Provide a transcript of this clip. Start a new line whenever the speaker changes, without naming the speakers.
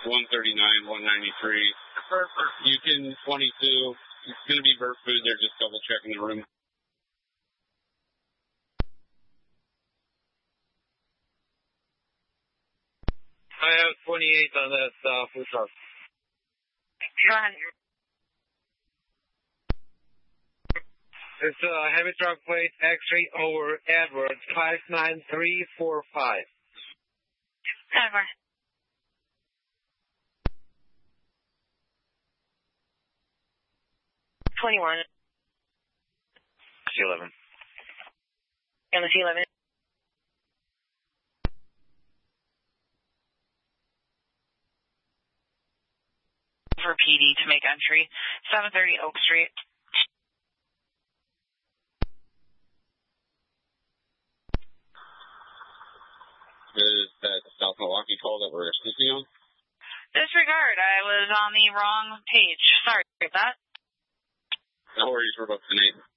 139, 193. Yukon 22. It's going to be Vert Food. They're just double checking the room.
I have 28 on that food truck.
Go ahead.
It's a heavy truck plate, X-ray over Edwards, 59345.
Over. C11.
C11.
On the C11. For PD to make entry. 730 Oak Street.
Is that South Milwaukee call that we're speaking on?
Disregard. I was on the wrong page. Sorry about that.
No worries, we're both tonight.